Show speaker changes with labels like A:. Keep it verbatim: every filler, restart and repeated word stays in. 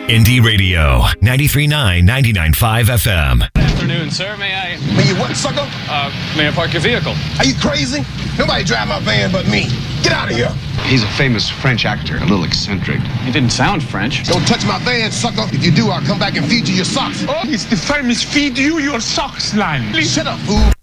A: Indie Radio, ninety-three point nine, ninety-nine point five F M.
B: Good afternoon, sir. May I...
C: May you what, sucker?
B: Uh, may I park your vehicle?
C: Are you crazy? Nobody drive my van but me. Get out of here.
D: He's a famous French actor, a little eccentric.
B: You didn't sound French.
C: Don't touch my van, sucker. If you do, I'll come back and feed you your socks.
E: Oh, it's the famous feed you your socks line. Please.
C: Shut up, fool.